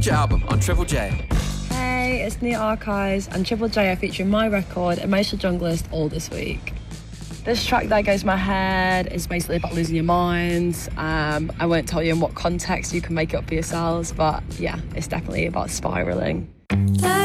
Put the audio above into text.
album on Triple J. Hey, it's Nia Archives and Triple J are featuring my record, Emotional Junglist, all this week. This track that goes in my head is basically about losing your mind. I won't tell you in what context, you can make it up for yourselves, but yeah, it's definitely about spiralling.